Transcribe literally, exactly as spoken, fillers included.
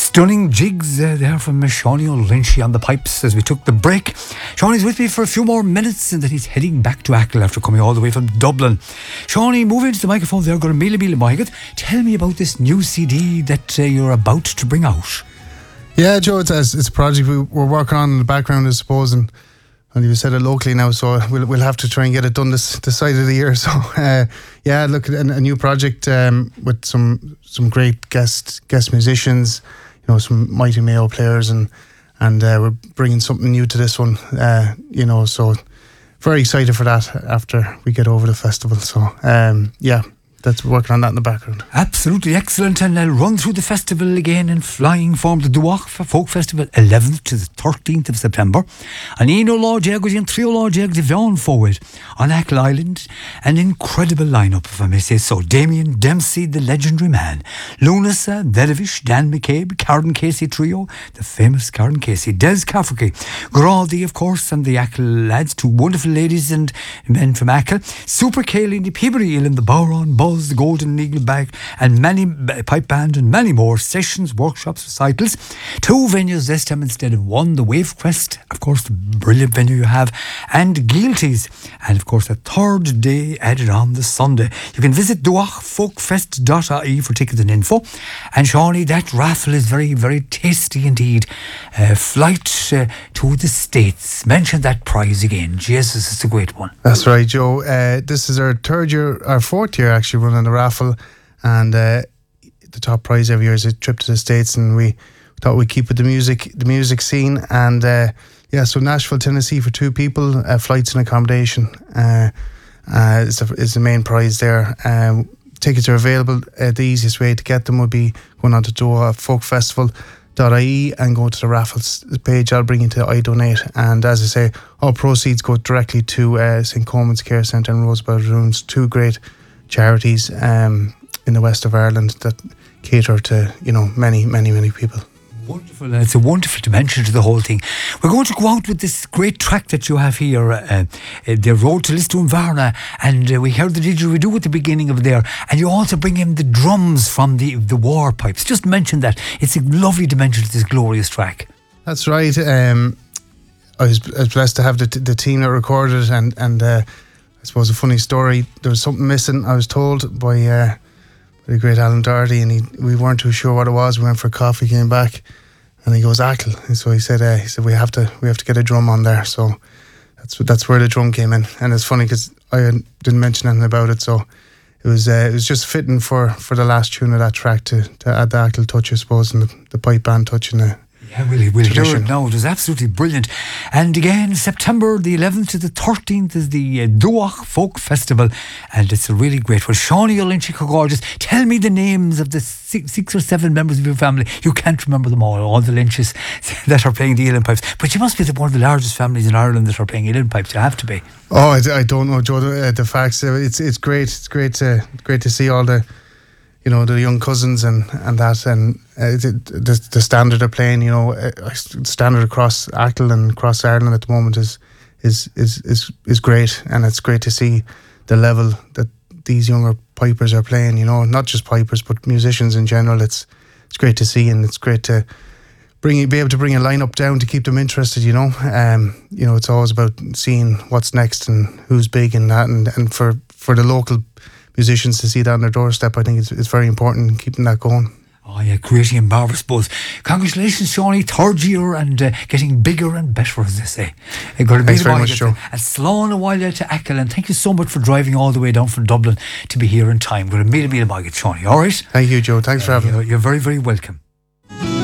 Stunning jigs uh, there from Seánie Ó Lynchy on the pipes as we took the break. Seánie's with me for a few more minutes and then he's heading back to Achill after coming all the way from Dublin. Seánie, move into the microphone there. Got a mille mille maigat. Tell me about this new C D that uh, you're about to bring out. Yeah, Joe, it's, it's a project we, we're working on in the background, I suppose, and and you said it locally now, so we'll we'll have to try and get it done this this side of the year. So uh, yeah, look, a, a new project um, with some some great guest guest musicians, you know, some mighty Mayo players, and and uh, we're bringing something new to this one. Uh, you know, so very excited for that after we get over the festival. So um, yeah. That's working on that in the background. Absolutely excellent. And I'll run through the festival again in flying form. The Duach Folk Festival, eleventh to the thirteenth of September. An Eno Law Jag was in Trio Law Jag Devon forward on Achill Island. An incredible lineup, if I may say so. Damien Dempsey, the legendary man. Lunasa, Vedovish, Dan McCabe, Karen Casey Trio, the famous Karen Casey, Des Cafferty, Graldi, of course, and the Achill lads, two wonderful ladies and men from Achill. Super Kaylin, the Peabody in the Bowron, the Golden Eagle Bag, and many pipe band and many more sessions, workshops, recitals. Two venues this time instead of one. The Wave Quest, of course, the brilliant venue you have, and Guilties, and of course a third day added on the Sunday. You can visit duach folk fest dot I E for tickets and info. And Seánie, that raffle is very, very tasty indeed. Uh, flight uh, to the States. Mention that prize again. Jesus, it's a great one. That's right, Joe. Uh, this is our third year, our fourth year actually, running the raffle, and uh, the top prize every year is a trip to the States, and we thought we'd keep with the music the music scene, and uh, yeah, so Nashville, Tennessee for two people, uh, flights and accommodation uh, uh, is, the, is the main prize there. Um, tickets are available. Uh, the easiest way to get them would be going on to duach folk festival dot I E and go to the raffles page. I'll bring you to I Donate, and as I say, all proceeds go directly to uh, Saint Coleman's Care Centre and Rosebud Ruins, two great charities um, in the west of Ireland that cater to, you know, many, many, many people. Wonderful. It's a wonderful dimension to the whole thing. We're going to go out with this great track that you have here, uh, uh, the Road to Lisdoonvarna, and uh, we heard the didgeridoo at the beginning of there, and you also bring in the drums from the the war pipes. Just mention that. It's a lovely dimension to this glorious track. That's right. Um, I, was, I was blessed to have the, the team that recorded it, and, and uh, I suppose a funny story, there was something missing, I was told, by, uh, by the great Alan Doherty, and he, we weren't too sure what it was. We went for a coffee, came back, and he goes, Achill. And so he said, uh, he said we have to we have to get a drum on there. So that's that's where the drum came in. And it's funny because I didn't mention anything about it, so it was uh, it was just fitting for, for the last tune of that track to, to add the Achill touch, I suppose, and the, the pipe band touch and the Yeah, we'll, we'll hear it now. It was absolutely brilliant. And again, September the eleventh to the thirteenth is the uh, Duach Folk Festival, and it's a really great one. Seánie Ó Lynchy Gorgeous. Tell me the names of the six, six or seven members of your family. You can't remember them all, all the Lynches that are playing the Uilleann pipes. But you must be the, one of the largest families in Ireland that are playing Uilleann pipes. You have to be. Oh, I, I don't know, Joe, the, uh, the facts. Uh, it's it's great. It's great to, great to see all the, you know, the young cousins and, and that, and uh, the, the the standard of playing, you know, uh, standard across Achill and across Ireland at the moment is is is is is great, and it's great to see the level that these younger pipers are playing. You know, not just pipers but musicians in general. It's it's great to see, and it's great to bring be able to bring a lineup down to keep them interested. You know, um, you know, it's always about seeing what's next and who's big and that, and and for for the local musicians to see that on their doorstep, I think it's, it's very important in keeping that going. Oh yeah, creating a marvellous buzz. Congratulations, Seánie, third year and uh, getting bigger and better, as they say. Uh, got Thanks very much, Joe. And slán a while to Achill, and thank you so much for driving all the way down from Dublin to be here in time. Got a mille mille maigat, Seánie, all right? Thank you, Joe. Thanks uh, for having me. me. You're, you're very, very welcome.